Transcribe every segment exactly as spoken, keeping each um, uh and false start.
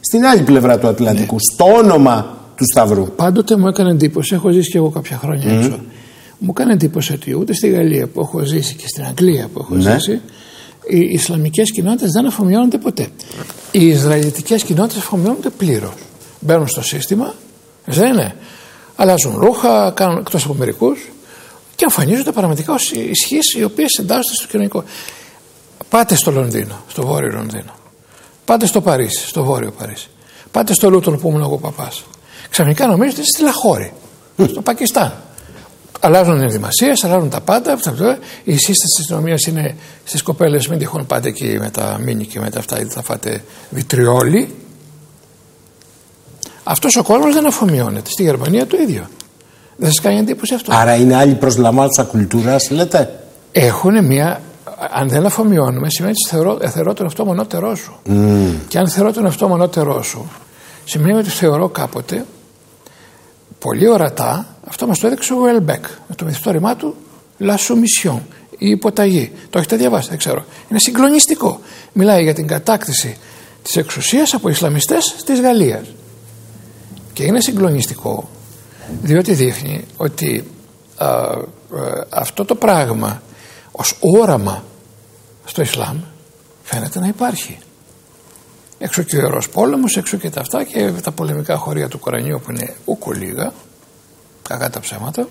στην άλλη πλευρά του Ατλαντικού, ναι. στο όνομα του Σταυρού. Πάντοτε μου έκανε εντύπωση, έχω ζήσει και εγώ κάποια χρόνια mm. έξω. Μου έκανε εντύπωση ότι ούτε στη Γαλλία που έχω ζήσει και στην Αγγλία που έχω ναι. ζήσει, οι Ισλαμικές κοινότητες δεν αφομοιώνονται ποτέ. Οι Ισραηλιτικές κοινότητες αφομοιώνονται πλήρως. Μπαίνουν στο σύστημα, δεν είναι. Αλλάζουν ρούχα, κάνουν εκτός από μερικούς και εμφανίζονται πραγματικά ως ισχύς οι οποίες εντάσσονται στο κοινωνικό. Πάτε στο Λονδίνο, στο βόρειο Λονδίνο. Πάτε στο Παρίσι, στο βόρειο Παρίσι. Πάτε στο Λούτον που ήμουν εγώ παπάς. Ξαφνικά νομίζω ότι είστε στη Λαχώρη, στο Πακιστάν. Αλλάζουν οι ενδυμασίες, αλλάζουν τα πάντα. Η σύσταση της αστυνομίας είναι στις κοπέλες, μην τυχόν πάτε εκεί με τα μίνι και με τα αυτά, γιατί θα φάτε βιτριόλι. Αυτός ο κόσμος δεν αφομοιώνεται. Στη Γερμανία το ίδιο. Δεν σας κάνει εντύπωση αυτό? Άρα είναι άλλη προσλαμβάνουσα κουλτούρας, λέτε? Έχουν μια. Αν δεν αφομοιώνουμε, σημαίνει ότι θεωρώ, θεωρώ τον εαυτό μονότερό σου. Mm. Και αν θεωρώ τον εαυτό μονότερό σου, σημαίνει ότι θεωρώ κάποτε πολύ ορατά, αυτό μας το έδειξε ο Welbeck με το μυθιστόρημά του La Soumission, η υποταγή. Το έχετε διαβάσει? Δεν ξέρω. Είναι συγκλονιστικό. Μιλάει για την κατάκτηση της εξουσίας από Ισλαμιστές της Γαλλίας. Και είναι συγκλονιστικό διότι δείχνει ότι α, α, αυτό το πράγμα ως όραμα στο Ισλάμ φαίνεται να υπάρχει. Έξω και ο Ιερός Πόλεμος, έξω και τα αυτά και τα πολεμικά χωρία του Κορανίου που είναι ούκο λίγα, κακά τα ψέματα.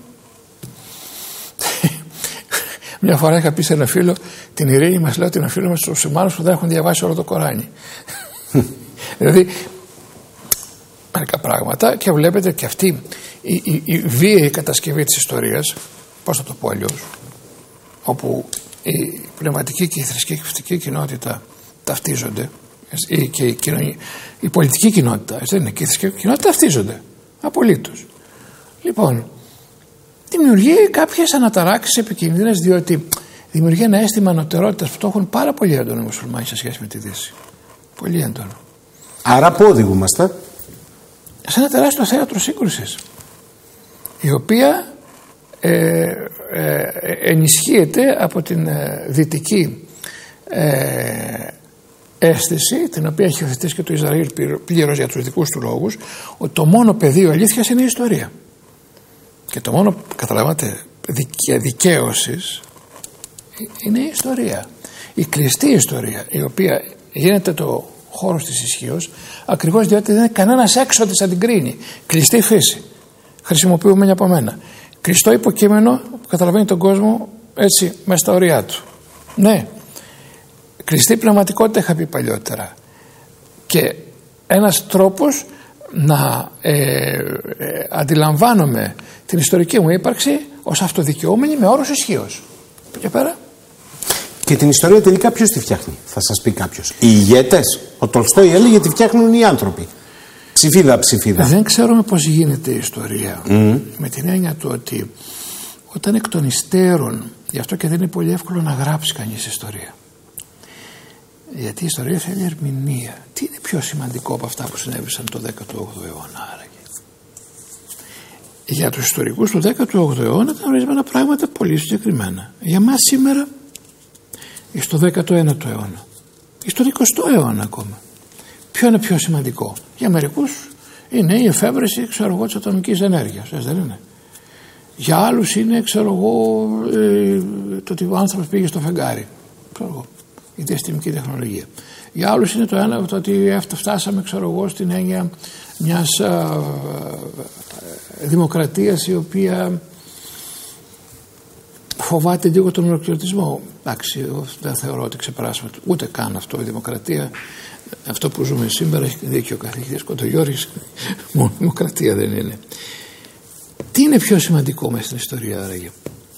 Μια φορά είχα πει σε ένα φίλο, την ειρήνη μας λέω, την οφείλουμε στους μουσουλμάνους που δεν έχουν διαβάσει όλο το Κοράνι. Δηλαδή μερικά πράγματα και βλέπετε και αυτή η, η, η βίαιη κατασκευή της ιστορίας, πώς θα το πω αλλιώς, όπου η πνευματική και η θρησκευτική κοινότητα ταυτίζονται και η, κοινωνία, η πολιτική κοινότητα, δεν είναι, και η θρησκευτική κοινότητα ταυτίζονται απολύτως. Λοιπόν, δημιουργεί κάποιες αναταράξεις επικίνδυνες, διότι δημιουργεί ένα αίσθημα ανωτερότητας που το έχουν πάρα πολύ έντονο οι μουσουλμάνοι σε σχέση με τη Δύση. Πολύ έντονο. Άρα πού οδηγούμαστε? Σε ένα τεράστιο θέατρο σύγκρουσης, η οποία ε, ε, ενισχύεται από την ε, δυτική ε, αίσθηση, την οποία έχει υιοθετήσει και το Ισραήλ πλήρως για τους δικούς του λόγους, ότι το μόνο πεδίο αλήθειας είναι η ιστορία. Και το μόνο, καταλαβαίνετε, δικαι, δικαίωσης είναι η ιστορία. Η κλειστή ιστορία, η οποία γίνεται το χώρος της ισχύως, ακριβώς διότι δεν είναι κανένας έξω της να την κρίνει. Κλειστή φύση. Χρησιμοποιούμε μια από μένα. Κλειστό υποκείμενο που καταλαβαίνει τον κόσμο έτσι μέσα στα ωριά του. Ναι. Κλειστή πνευματικότητα είχα πει παλιότερα. Και ένας τρόπος να ε, ε, αντιλαμβάνομαι την ιστορική μου ύπαρξη ως αυτοδικαιούμενη με όρους ισχύως. Και πέρα. Και την ιστορία τελικά ποιος τη φτιάχνει, θα σας πει κάποιος? Οι ηγέτες. Ο Τολστόι έλεγε τη φτιάχνουν οι άνθρωποι. Ψηφίδα, ψηφίδα. Δεν ξέρουμε πώς γίνεται η ιστορία. Mm. Με την έννοια του ότι όταν εκ των υστέρων, γι' αυτό και δεν είναι πολύ εύκολο να γράψει κανείς ιστορία. Γιατί η ιστορία θέλει ερμηνεία. Τι είναι πιο σημαντικό από αυτά που συνέβησαν το δέκατο όγδοο αιώνα άραγε? Για τους ιστορικούς του δέκατου όγδοου αιώνα ήταν ορισμένα πράγματα πολύ συγκεκριμένα. Για μας σήμερα, στο δέκατο ένατο αιώνα, στον εικοστό αιώνα ακόμα, ποιο είναι πιο σημαντικό? Για μερικούς είναι η εφεύρεση, ξέρω εγώ, της ατομικής ενέργειας, έτσι δεν είναι? Για άλλους είναι, ξέρω εγώ, ε, το ότι ο άνθρωπος πήγε στο φεγγάρι, ξέρω εγώ, η διαστημική τεχνολογία. Για άλλους είναι το ένα, το ότι φτάσαμε, ξέρω εγώ, στην έννοια μιας α, α, δημοκρατίας η οποία φοβάται λίγο τον ολοκληρωτισμό. Εντάξει, δεν θεωρώ ότι ξεπεράσαμε ούτε καν αυτό. Η δημοκρατία, αυτό που ζούμε σήμερα, έχει δίκιο ο καθηγητής Κοντογιώρης, μόνο δημοκρατία δεν είναι. Τι είναι πιο σημαντικό μέσα στην ιστορία άραγε?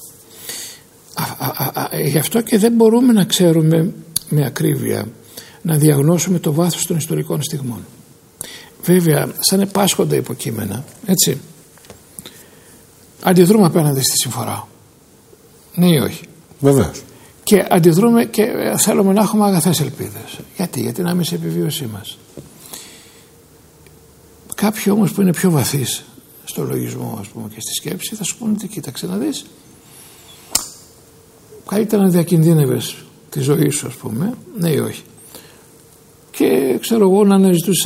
Γι' αυτό και δεν μπορούμε να ξέρουμε με ακρίβεια, να διαγνώσουμε το βάθος των ιστορικών στιγμών. Βέβαια, σαν επάσχοντα υποκείμενα, έτσι, αντιδρούμε απέναντι στη συμφορά. Ναι ή όχι? Βεβαίως. Και αντιδρούμε και θέλουμε να έχουμε αγαθές ελπίδες. Γιατί? Γιατί να είμαι σε επιβίωσή μας. Κάποιοι όμως που είναι πιο βαθείς στο λογισμό, ας πούμε, και στη σκέψη, θα σου πούνε ότι κοίταξε να δεις, καλύτερα να διακινδύνευες τη ζωή σου, ας πούμε, ναι ή όχι? Και ξέρω εγώ να αναζητούσες